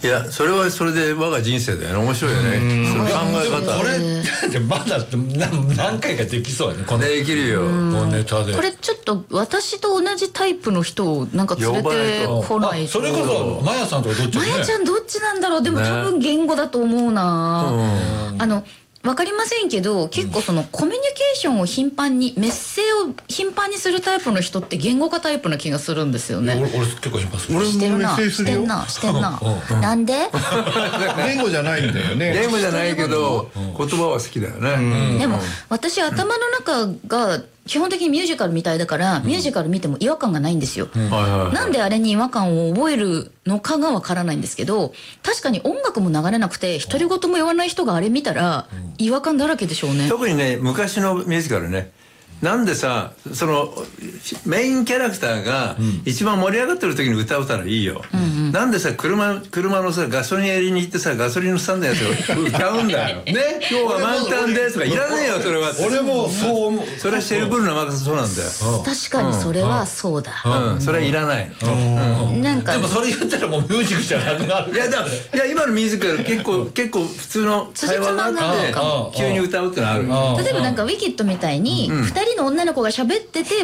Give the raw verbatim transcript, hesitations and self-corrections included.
いやそれはそれで我が人生だよね。面白いよね。その考え方。 これまだ何何回かできそうやね。このできるよ。 このネタで。 これちょっと私と同じタイプの人をなんか連れてこないと。 それこそマヤさんとかどっち？ マヤちゃんどっちなんだろう。でも多分言語だと思うな。あのわかりませんけど、結構そのコミュニケーションを頻繁に、メッセを頻繁にするタイプの人って言語化タイプな気がするんですよね。 俺結構頻繁する。 してるな、してんな、してんな。なんで？ 言語じゃないんだよね。 言語じゃないけど言葉は好きだよね。 でも私頭の中が基本的にミュージカルみたいだから、ミュージカル見ても違和感がないんですよ。なんであれに違和感を覚えるのかがわからないんですけど、確かに音楽も流れなくて独り言も言わない人があれ見たら違和感だらけでしょうね。 特にね昔のミュージカルね。なんでさそのメインキャラクターが一番盛り上がってる時に歌うたらいいよ、うんうん、なんでさ 車, 車のさガソリン入りに行ってさガソリンのスタンドやつを歌うんだよね。今日は満タンですとかいらねえよそれは。 俺もそう思う。 それはシェルブルのマークスそうなんだよ。 確かにそれはそうだ、 うんうん、それはいらない、うん、 なんかでもそれ言ったらもうミュージックじゃなくなる。 いやだいや今のミュージカル結構結構普通の会話があって急に歌うってのある。 例えばなんかウィキッドみたいにふたりの女の子が喋ってて